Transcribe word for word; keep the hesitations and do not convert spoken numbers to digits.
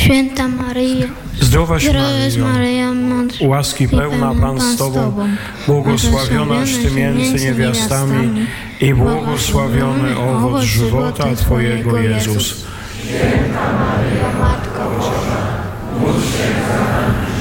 Święta Maryjo, zdrowaś zdrowaś Maryjo, Maryjo, łaski pełna Pan z Tobą, błogosławionaś Ty między niewiastami i błogosławiony owoc żywota Twojego, Jezus. Święta Maryjo, Matko Boża, módl się za nami